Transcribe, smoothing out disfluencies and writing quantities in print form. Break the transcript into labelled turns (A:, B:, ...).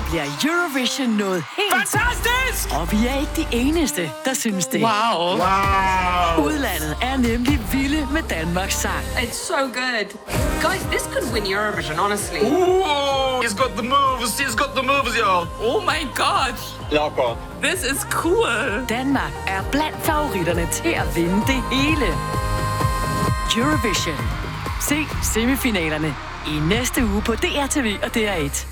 A: år bliver Eurovision noget helt...
B: Fantastisk!
A: Og vi er ikke de eneste, der synes det.
B: Wow.
A: Udlandet er nemlig vilde med Danmarks sang.
C: It's so good. Guys, this could win Eurovision, honestly.
D: Ooh, he's got the moves. He's got the moves, y'all.
B: Oh my god.
D: Jakob.
B: This is cool.
A: Danmark er blandt favoritterne til at vinde det hele. Eurovision. Se semifinalerne i næste uge på DRTV og DR1.